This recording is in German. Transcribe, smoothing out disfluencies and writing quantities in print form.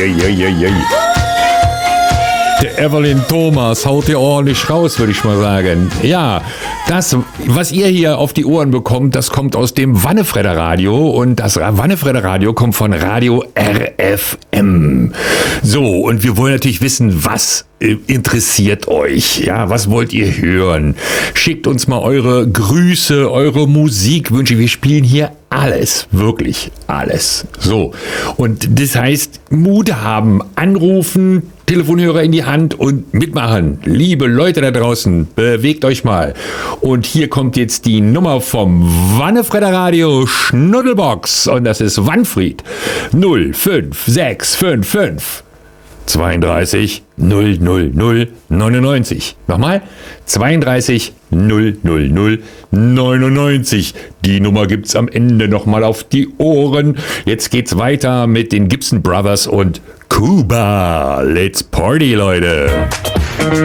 Der Evelyn Thomas haut hier ordentlich raus, würde ich mal sagen. Ja, das, was ihr hier auf die Ohren bekommt, das kommt aus dem Wannefredder Radio. Und das Wannefredder Radio kommt von Radio RFM. So, und wir wollen natürlich wissen, was interessiert euch? Ja, was wollt ihr hören? Schickt uns mal eure Grüße, eure Musikwünsche. Wir spielen hier alles, wirklich alles. So, und das heißt, Mut haben, anrufen, Telefonhörer in die Hand und mitmachen. Liebe Leute da draußen, bewegt euch mal. Und hier kommt jetzt die Nummer vom Wannefredder Radio Schnuddelbox. Und das ist Wanfried 05655 32 000 99. Nochmal, 32 000 99. Die Nummer gibt's am Ende nochmal auf die Ohren. Jetzt geht's weiter mit den Gibson Brothers und Cuba. Let's party, Leute.